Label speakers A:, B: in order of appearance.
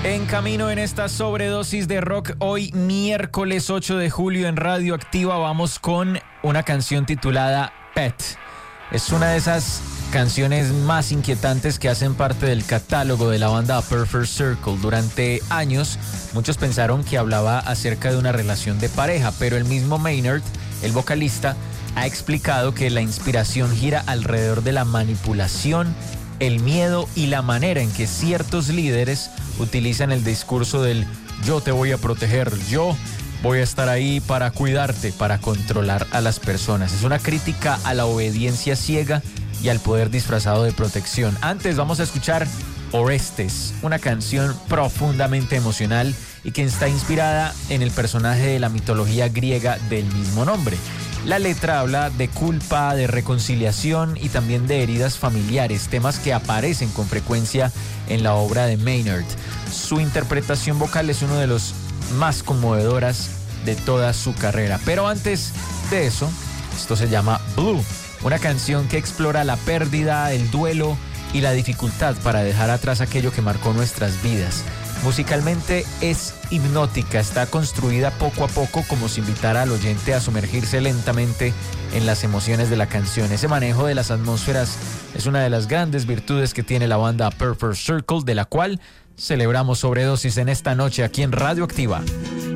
A: En camino en esta sobredosis de rock, hoy miércoles 8 de julio en Radio Activa vamos con una canción titulada Pet. Es una de esas canciones más inquietantes que hacen parte del catálogo de la banda Perfect Circle. Durante años, muchos pensaron que hablaba acerca de una relación de pareja, pero el mismo Maynard, el vocalista, ha explicado que la inspiración gira alrededor de la manipulación, el miedo y la manera en que ciertos líderes utilizan el discurso del yo te voy a proteger, yo voy a estar ahí para cuidarte, para controlar a las personas. Es una crítica a la obediencia ciega y al poder disfrazado de protección. Antes vamos a escuchar Orestes, una canción profundamente emocional y que está inspirada en el personaje de la mitología griega del mismo nombre. La letra habla de culpa, de reconciliación y también de heridas familiares, temas que aparecen con frecuencia en la obra de Maynard. Su interpretación vocal es uno de los más conmovedoras de toda su carrera. Pero antes de eso, esto se llama Blue, una canción que explora la pérdida, el duelo y la dificultad para dejar atrás aquello que marcó nuestras vidas. Musicalmente es hipnótica, está construida poco a poco como si invitara al oyente a sumergirse lentamente en las emociones de la canción. Ese manejo de las atmósferas es una de las grandes virtudes que tiene la banda Perfect Circle, de la cual celebramos sobredosis en esta noche aquí en Radio Activa.